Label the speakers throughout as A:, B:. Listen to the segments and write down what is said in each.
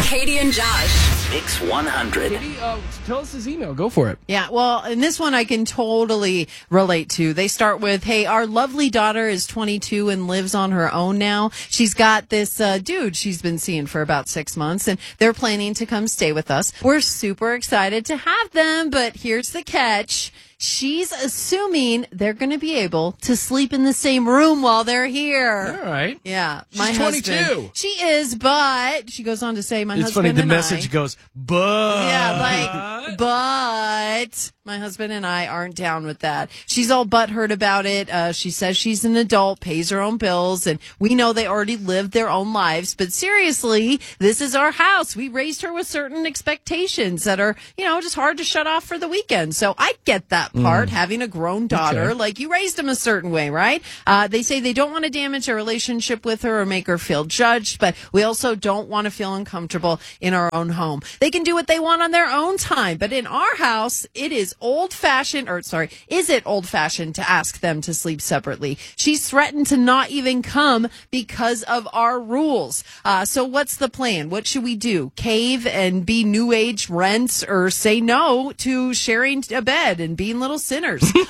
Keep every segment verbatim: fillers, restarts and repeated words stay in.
A: Katie and Josh.
B: Mix one hundred.
C: Katie, uh, tell us his email. Go for it.
D: Yeah, well, and this one I can totally relate to. They start with, hey, our lovely daughter is twenty-two and lives on her own now. She's got this uh, dude she's been seeing for about six months, and they're planning to come stay with us. We're super excited to have them, but here's the catch. She's assuming they're going to be able to sleep in the same room while they're here.
C: All right.
D: Yeah.
C: She's
D: my
C: twenty-two.
D: Husband, she is, but she goes on to say, my
C: It's
D: husband
C: funny, the
D: and
C: message
D: I,
C: goes, but.
D: Yeah, like, but my husband and I aren't down with that. She's all butthurt about it. Uh, she says she's an adult, pays her own bills, and we know they already lived their own lives. But seriously, this is our house. We raised her with certain expectations that are, you know, just hard to shut off for the weekend. So I get that part, mm. having a grown daughter.
C: Okay.
D: Like, you raised them a certain way, right? Uh, they say they don't want to damage a relationship with her or make her feel judged, but we also don't want to feel uncomfortable in our own home. They can do what they want on their own time, but in our house, it is old-fashioned, or sorry, is it old-fashioned to ask them to sleep separately? She's threatened to not even come because of our rules. Uh, so what's the plan? What should we do? Cave and be new age rents, or say no to sharing a bed and being little sinners?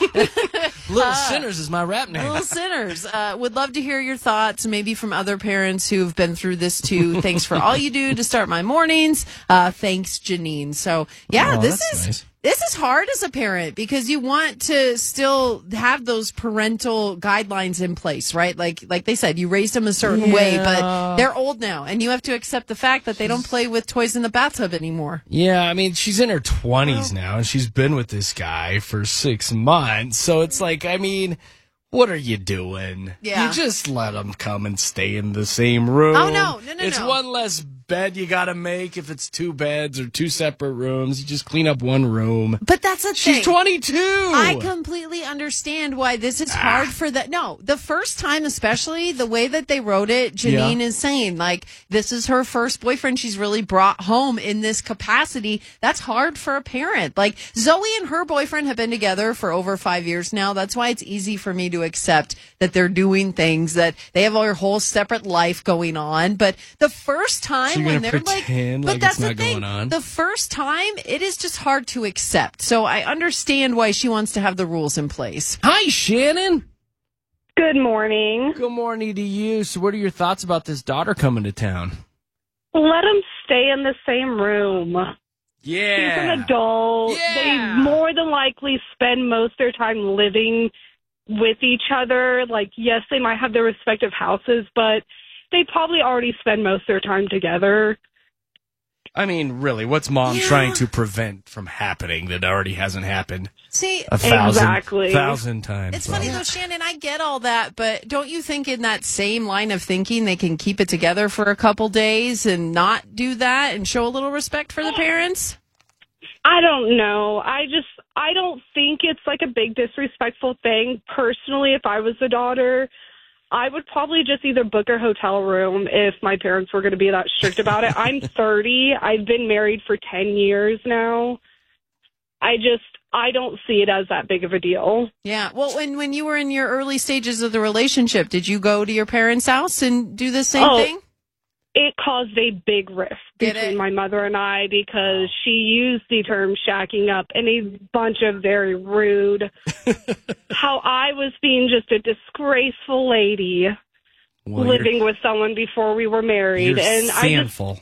C: Little
D: uh,
C: Sinners is my rap name.
D: Little Sinners. Uh, would love to hear your thoughts, maybe from other parents who've been through this too. Thanks for all you do to start my mornings. Uh, thanks, Janine. So, yeah,
C: Oh,
D: this
C: that's
D: is...
C: nice.
D: This is hard as a parent because you want to still have those parental guidelines in place, right? Like like they said, you raised them a certain
C: Yeah.
D: way, but they're old now, and you have to accept the fact that they don't play with toys in the bathtub anymore.
C: Yeah, I mean, she's in her twenties now, and she's been with this guy for six months. So it's like, I mean, what are you doing?
D: Yeah.
C: You just let them come and stay in the same room.
D: Oh, no, no, no,
C: It's
D: no.
C: one less bed you got to make if it's two beds or two separate rooms. You just clean up one room.
D: But that's the thing.
C: She's twenty-two.
D: I completely understand why this is hard
C: Ah.
D: for that. No, the first time, especially the way that they wrote it, Janine
C: Yeah.
D: is saying, like, this is her first boyfriend she's really brought home in this capacity. That's hard for a parent. Like, Zoe and her boyfriend have been together for over five years now. That's why it's easy for me to accept that they're doing things, that they have their whole separate life going on. But the first time
C: So you're
D: when
C: gonna
D: they're like,
C: pretend
D: but
C: like
D: that's
C: it's not
D: the thing.
C: going on?
D: The first time, it is just hard to accept. So I understand why she wants to have the rules in place.
C: Hi, Shannon.
E: Good morning.
C: Good morning to you. So what are your thoughts about this daughter coming to town?
E: Let them stay in the same room.
C: Yeah.
E: She's an adult.
C: Yeah.
E: They more than likely spend most of their time living with each other. Like, yes, they might have their respective houses, but they probably already spend most of their time together.
C: I mean, really, what's mom
D: Yeah.
C: trying to prevent from happening that already hasn't happened
D: See,
C: a thousand,
E: Exactly.
C: thousand times?
D: it's funny though, Shannon, I get all that, but don't you think in that same line of thinking they can keep it together for a couple days and not do that and show a little respect for the parents?
E: I don't know. I just, I don't think it's like a big disrespectful thing. Personally, if I was the daughter, I would probably just either book a hotel room if my parents were going to be that strict about it. I'm thirty. I've been married for ten years now. I just, I don't see it as that big of a deal.
D: Yeah. Well, when, when you were in your early stages of the relationship, did you go to your parents' house and do the same
E: Oh,
D: thing?
E: It caused a big rift
D: Did
E: between
D: it?
E: my mother and I because she used the term shacking up in a bunch of very rude, how I was being just a disgraceful lady
C: Well,
E: living
C: you're,
E: with someone before we were married.
C: you're
E: and I just,
C: sinful.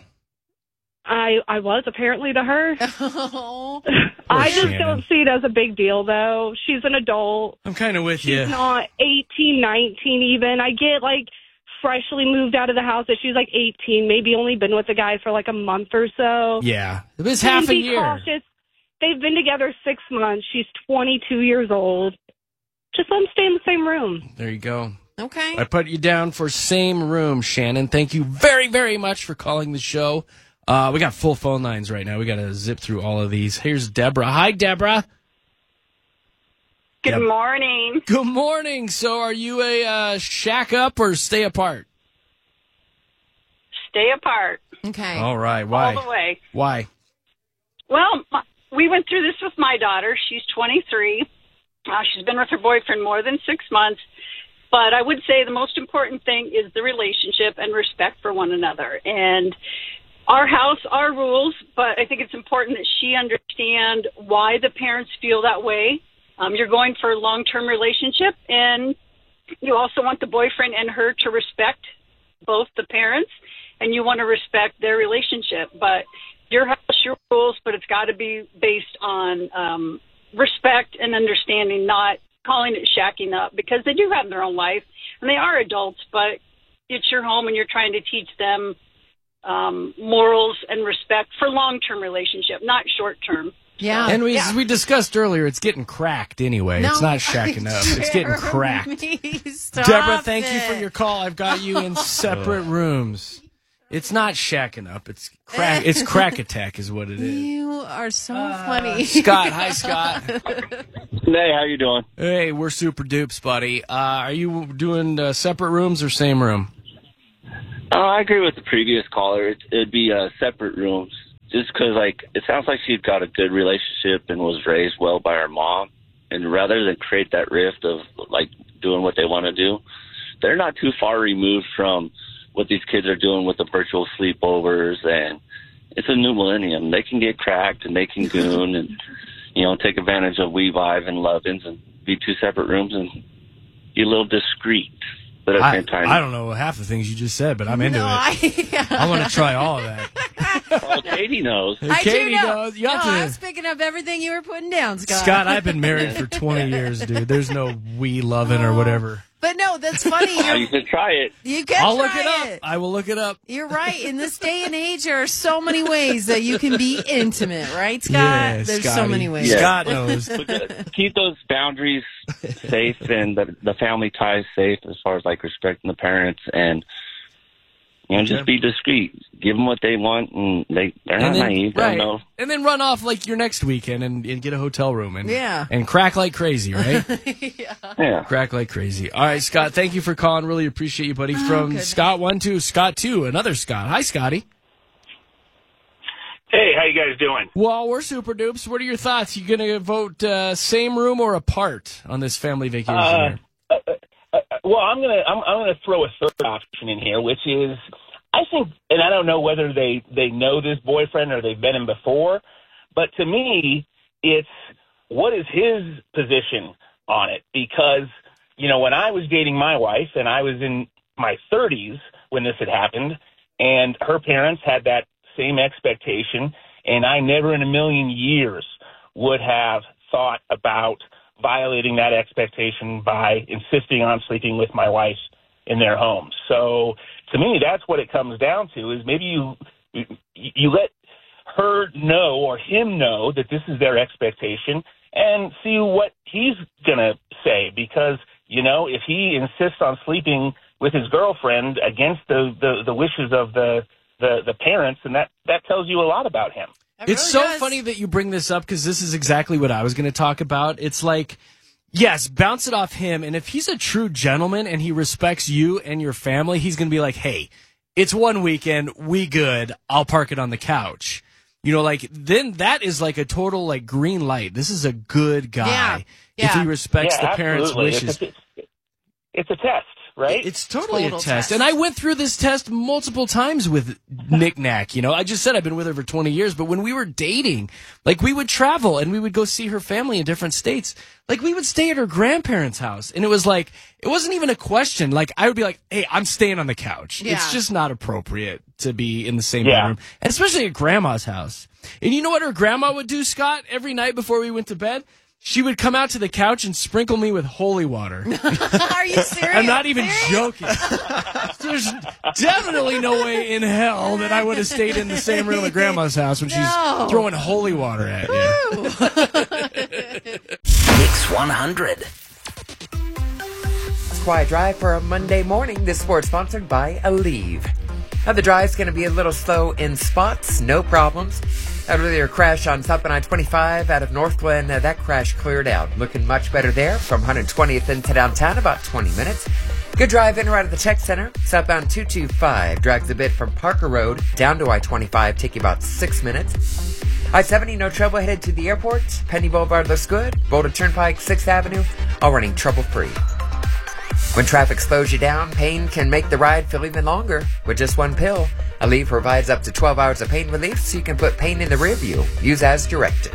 E: I, I was apparently to her.
D: Oh.
E: I just
C: Shannon.
E: don't see it as a big deal, though. She's an adult.
C: I'm kind of with
E: She's
C: you.
E: not eighteen, nineteen even. I get, like, freshly moved out of the house that she's, like, eighteen, maybe only been with the guy for, like, a month or so.
C: Yeah, it was
E: And
C: half a
E: be
C: year.
E: cautious. They've been together six months. She's twenty-two years old. Just let them stay in the same room.
C: There you go.
D: Okay.
C: I put you down for same room, Shannon. Thank you very, very much for calling the show. Uh, we got full phone lines right now. We got to zip through all of these. Here's Deborah. Hi, Deborah.
F: Good
C: Deb-
F: morning.
C: Good morning. So are you a uh, shack up or stay apart?
F: Stay apart
D: Okay.
C: All right. Why?
F: all the way.
C: Why?
F: Well, my, we went through this with my daughter. She's twenty-three. Uh, she's been with her boyfriend more than six months. But I would say the most important thing is the relationship and respect for one another. And our house, our rules, but I think it's important that she understand why the parents feel that way. Um, you're going for a long-term relationship, and you also want the boyfriend and her to respect both the parents, and you want to respect their relationship. But your house, your rules, but it's got to be based on um, respect and understanding, not calling it shacking up, because they do have their own life, and they are adults, but it's your home, and you're trying to teach them um, morals and respect for long-term relationship, not short-term.
D: Yeah.
C: And we
D: yeah.
C: we discussed earlier, it's getting cracked anyway.
D: No,
C: it's not shacking up. It's getting cracked.
D: Stop
C: Deborah, thank
D: it.
C: you for your call. I've got you in separate rooms. It's not shacking up. It's crack. It's crack attack is what it is.
D: You are so
C: Uh,
D: funny.
C: Scott, hi, Scott.
A: Hey, how you doing?
C: Hey, we're super dupes, buddy. Uh, are you doing uh, separate rooms or same room?
A: Uh, I agree with the previous caller. It, it'd be uh, separate rooms, just because, like, it sounds like she'd got a good relationship and was raised well by her mom. And rather than create that rift of, like, doing what they want to do, they're not too far removed from what these kids are doing with the virtual sleepovers. And it's a new millennium. They can get cracked and they can goon and, you know, take advantage of WeVibe and Lovins and be two separate rooms and be a little discreet. But at the
C: I,
A: same time,
C: I don't know half the things you just said, but I'm into
D: No,
C: it.
D: I, yeah.
C: I want to try all of that.
A: well, Katie knows.
D: I
C: Katie
D: do know.
C: knows. You have
D: no,
C: to-
D: I was picking up everything you were putting down, Scott.
C: Scott, I've been married for twenty years, dude. There's no we loving or whatever.
D: But no, that's funny.
A: Oh,
D: You're,
A: you should try it.
D: you can
C: I'll
D: try
C: look it up. I will look it up.
D: You're right. In this day and age, there are so many ways that you can be intimate, right, Scott?
C: Yeah,
D: There's so
C: Scotty.
D: many ways.
A: Yeah.
C: Scott knows.
A: But, uh, keep those boundaries safe and the, the family ties safe as far as like respecting the parents and you know just
C: Okay.
A: be discreet. Give them what they want and they they're not
C: And then,
A: naive. They
C: right.
A: don't know.
C: And then run off like your next weekend and, and get a hotel room and
D: Yeah.
C: and crack like crazy, right?
A: Yeah.
C: Crack like crazy. All right, Scott, thank you for calling. Really appreciate you, buddy. From
D: goodness.
C: Scott one to Scott two, another Scott. Hi, Scotty.
B: Hey, how you guys doing?
C: Well, we're super dupes. What are your thoughts? You going to vote uh, same room or apart on this family vacation?
B: Uh,
C: here?
B: uh, uh, well, I'm gonna I'm, I'm gonna throw a third option in here, which is I think, and I don't know whether they they know this boyfriend or they've met him before, but to me, it's what is his position on it? Because you know, when I was dating my wife and I was in my thirties when this had happened, and her parents had that same expectation, and I never in a million years would have thought about violating that expectation by insisting on sleeping with my wife in their home. So to me, that's what it comes down to is maybe you you let her know or him know that this is their expectation and see what he's going to say. Because, you know, if he insists on sleeping with his girlfriend against the, the, the wishes of the The, the parents, and that, that tells you a lot about him.
D: It
C: It's
D: really
C: so
D: does.
C: funny that you bring this up because this is exactly what I was going to talk about. It's like, yes, bounce it off him. And if he's a true gentleman and he respects you and your family, he's going to be like, hey, it's one weekend. We good. I'll park it on the couch. You know, like then that is like a total like green light. This is a good guy.
D: Yeah.
C: If
D: Yeah.
C: he respects
B: Yeah,
C: the parents'
B: absolutely.
C: wishes.
B: It's a, it's a test, right?
C: It's totally
D: Total
C: a test.
D: test.
C: And I went through this test multiple times with Nick Knack. You know, I just said I've been with her for twenty years, but when we were dating, like we would travel and we would go see her family in different states. Like we would stay at her grandparents' house. And it was like, it wasn't even a question. Like I would be like, hey, I'm staying on the couch.
D: Yeah.
C: It's just not appropriate to be in the same
B: Yeah.
C: bedroom. And especially at grandma's house. And you know what her grandma would do, Scott, every night before we went to bed? She would come out to the couch and sprinkle me with holy water.
D: Are you serious?
C: I'm not even
D: Serious?
C: joking. There's definitely no way in hell that I would have stayed in the same room at Grandma's house when
D: No.
C: she's throwing holy water at you.
G: Mix one hundred.
H: Quiet drive for a Monday morning. This sport sponsored by Aleve. Now the drive's going to be a little slow in spots, no problems. That earlier crash on southbound I twenty-five out of North Glen, uh, that crash cleared out. Looking much better there from one hundred twentieth into downtown, about twenty minutes. Good drive in right at the tech center. Southbound two twenty-five drags a bit from Parker Road down to I twenty-five, take you about six minutes. I seventy, no trouble headed to the airport. Penny Boulevard looks good. Boulder Turnpike, sixth Avenue, all running trouble-free. When traffic slows you down, pain can make the ride feel even longer. With just one pill, Aleve provides up to twelve hours of pain relief so you can put pain in the rear view. Use as directed.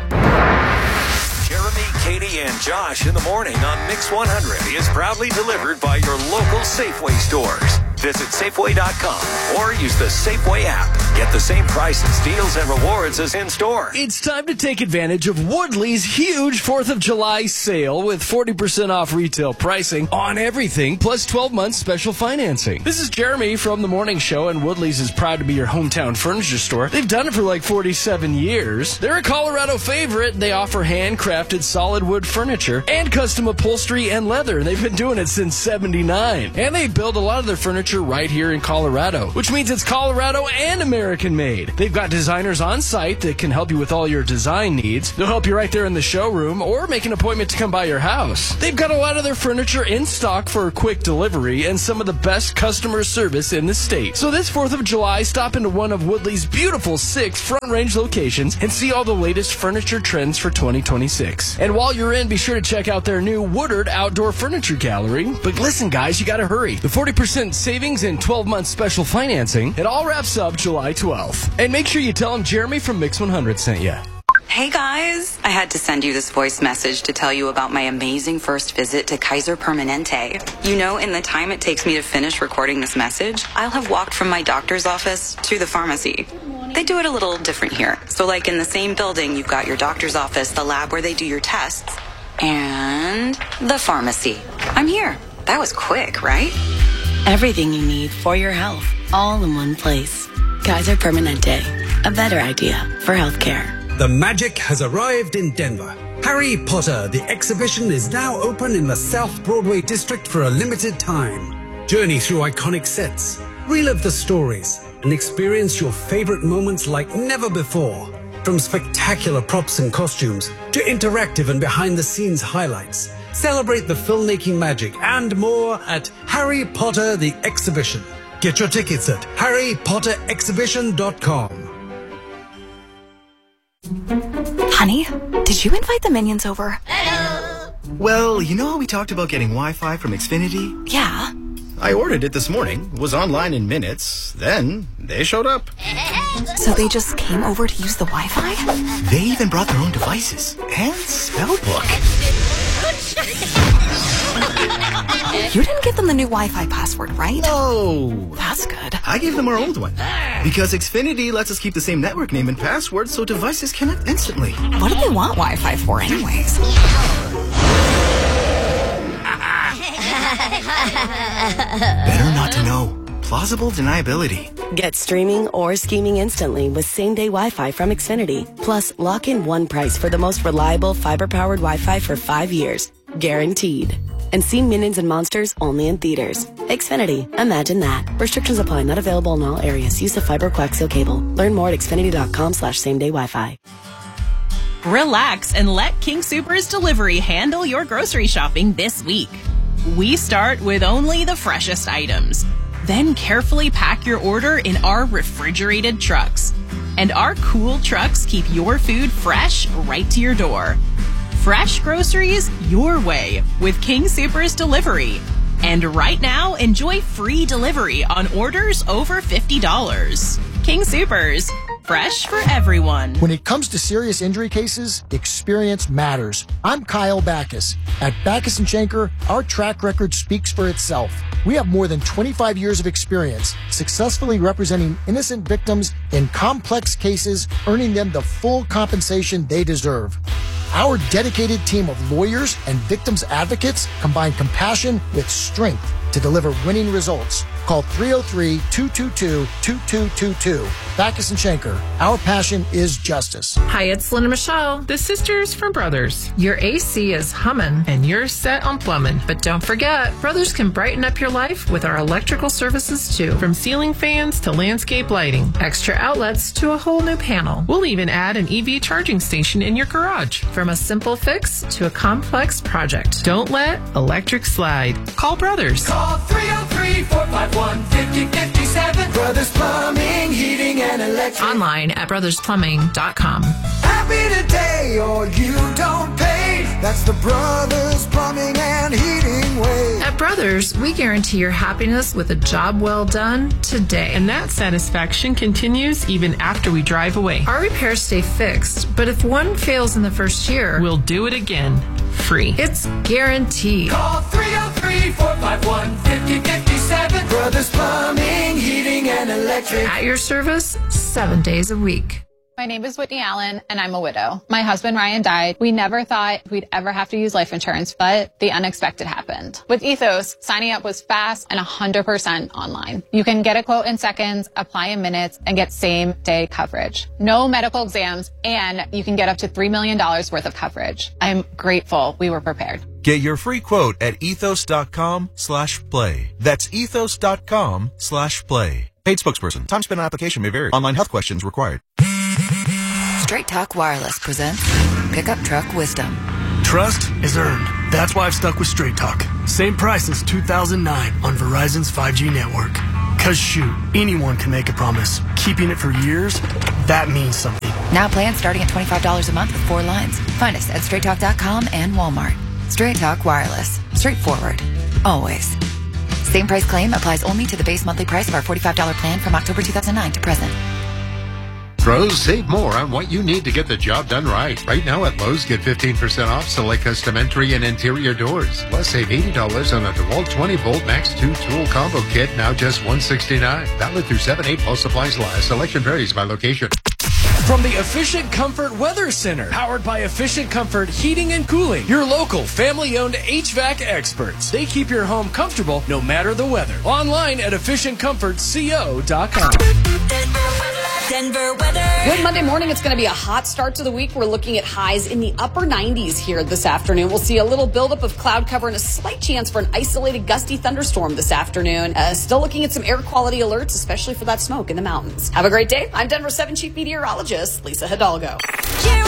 G: Jeremy, Katie, and Josh in the morning on Mix one hundred is proudly delivered by your local Safeway stores. Visit Safeway dot com or use the Safeway app. Get the same prices, deals, and rewards as in-store.
C: It's time to take advantage of Woodley's huge fourth of July sale with forty percent off retail pricing on everything, plus twelve months special financing. This is Jeremy from The Morning Show, and Woodley's is proud to be your hometown furniture store. They've done it for like forty-seven years. They're a Colorado favorite. They offer handcrafted solid wood furniture and custom upholstery and leather. They've been doing it since seventy-nine. And they build a lot of their furniture right here in Colorado, which means it's Colorado and American made. They've got designers on site that can help you with all your design needs. They'll help you right there in the showroom or make an appointment to come by your house. They've got a lot of their furniture in stock for a quick delivery and some of the best customer service in the state. So this fourth of July, stop into one of Woodley's beautiful six Front Range locations and see all the latest furniture trends for twenty twenty-six. And while you're in, be sure to check out their new Woodard Outdoor Furniture Gallery. But listen, guys, you gotta hurry. The forty percent savings and twelve month special financing, it all wraps up July twelfth. And make sure you tell them Jeremy from Mix one hundred sent you.
I: Hey guys, I had to send you this voice message to tell you about my amazing first visit to Kaiser Permanente. You know, in the time it takes me to finish recording this message, I'll have walked from my doctor's office to the pharmacy. They do it a little different here. So like in the same building, you've got your doctor's office, the lab where they do your tests, and the pharmacy. I'm here. That was quick, right?
J: Everything you need for your health, all in one place. Kaiser Permanente, a better idea for healthcare.
K: The magic has arrived in Denver. Harry Potter, the exhibition, is now open in the South Broadway district for a limited time. Journey through iconic sets, relive the stories, and experience your favorite moments like never before. From spectacular props and costumes to interactive and behind-the-scenes highlights. Celebrate the filmmaking magic and more at Harry Potter the Exhibition. Get your tickets at harry potter exhibition dot com.
L: Honey, did you invite the minions over?
M: Well, you know how we talked about getting Wi-Fi from Xfinity?
L: Yeah.
M: I ordered it this morning, was online in minutes, then they showed up.
L: So they just came over to use the Wi-Fi?
M: They even brought their own devices and spellbook.
L: You didn't give them the new Wi-Fi password, right?
M: No.
L: That's good.
M: I gave them our old one. Because Xfinity lets us keep the same network name and password so devices connect instantly.
L: What do they want Wi-Fi for anyways?
M: Better not to know. Plausible deniability.
J: Get streaming or scheming instantly with same-day Wi-Fi from Xfinity. Plus, lock in one price for the most reliable fiber-powered Wi-Fi for five years. Guaranteed. And see Minions and Monsters only in theaters. Xfinity. Imagine that. Restrictions apply. Not available in all areas. Use of fiber coaxial cable. Learn more at xfinity.com slash same-day Wi-Fi.
N: Relax and let King Soopers Delivery handle your grocery shopping this week. We start with only the freshest items. Then carefully pack your order in our refrigerated trucks. And our cool trucks keep your food fresh right to your door. Fresh groceries your way with King Soopers Delivery. And right now, enjoy free delivery on orders over fifty dollars. King Soopers. Fresh for everyone.
O: When it comes to serious injury cases, experience matters. I'm Kyle Backus. At Backus and Schenker, our track record speaks for itself. We have more than twenty-five years of experience successfully representing innocent victims in complex cases, earning them the full compensation they deserve. Our dedicated team of lawyers and victims advocates combine compassion with strength to deliver winning results. Call three oh three, two two two, two two two two. Backus and Schenker. Our passion is justice.
P: Hi, it's Linda Michelle, the sisters from Brothers. Your A C is humming and you're set on plumbing. But don't forget, Brothers can brighten up your life with our electrical services too. From ceiling fans to landscape lighting, extra outlets to a whole new panel. We'll even add an E V charging station in your garage. From a simple fix to a complex project. Don't let electric slide. Call Brothers.
Q: Call three oh three, four five one, five oh five seven. Brothers Plumbing, Heating, and Electric.
P: Online at brothers plumbing dot com.
Q: Happy today or you don't pay. That's the Brothers Plumbing and Heating way.
P: At Brothers, we guarantee your happiness with a job well done today.
R: And that satisfaction continues even after we drive away.
P: Our repairs stay fixed, but if one fails in the first year,
R: we'll do it again, free.
P: It's guaranteed.
Q: Call three oh three, four five one, five oh five seven. Brothers Plumbing, Heating and Electric.
P: At your service, seven days a week.
S: My name is Whitney Allen, and I'm a widow. My husband, Ryan, died. We never thought we'd ever have to use life insurance, but the unexpected happened. With Ethos, signing up was fast and one hundred percent online. You can get a quote in seconds, apply in minutes, and get same-day coverage. No medical exams, and you can get up to three million dollars worth of coverage. I'm grateful we were prepared.
T: Get your free quote at ethos.com slash play. That's ethos.com slash play. Paid spokesperson. Time spent on application may vary. Online health questions required.
U: Straight Talk Wireless presents Pickup Truck Wisdom.
V: Trust is earned. That's why I've stuck with Straight Talk. Same price as two thousand nine on Verizon's five G network. Cause shoot, anyone can make a promise. Keeping it for years, that means something.
U: Now plans starting at twenty-five dollars a month with four lines. Find us at straight talk dot com and Walmart. Straight Talk Wireless. Straightforward. Always. Same price claim applies only to the base monthly price of our forty-five dollars plan from October two thousand nine to present.
W: Pros, save more on what you need to get the job done right. Right now at Lowe's, get fifteen percent off select custom entry and interior doors. Plus, save eighty dollars on a DeWalt twenty volt Max two tool combo kit, now just one hundred sixty-nine dollars. Valid through seven eight while supplies last. Selection varies by location.
C: From the Efficient Comfort Weather Center, powered by Efficient Comfort Heating and Cooling, your local family-owned H V A C experts. They keep your home comfortable no matter the weather. Online at efficient comfort co dot com.
X: Denver weather. Good Monday morning. It's going to be a hot start to the week. We're looking at highs in the upper nineties here this afternoon. We'll see a little buildup of cloud cover and a slight chance for an isolated gusty thunderstorm this afternoon. Uh, still looking at some air quality alerts, especially for that smoke in the mountains. Have a great day. I'm Denver seven Chief Meteorologist Lisa Hidalgo.